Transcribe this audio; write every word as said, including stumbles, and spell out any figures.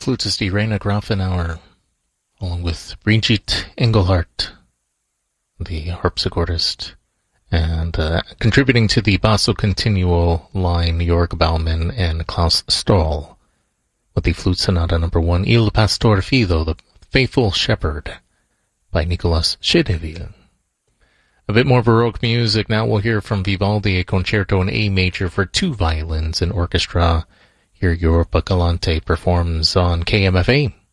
flautist Irena Grafenauer, along with Brigitte Engelhardt, the harpsichordist, and uh, contributing to the basso continuo line, Jörg Baumann and Klaus Stahl, with the flute sonata number one, Il Pastor Fido, the Faithful Shepherd, by Nicolas Chedeville. A bit more Baroque music. Now we'll hear from Vivaldi, a concerto in A major for two violins and orchestra. Here Europa Galante performs on K M F A.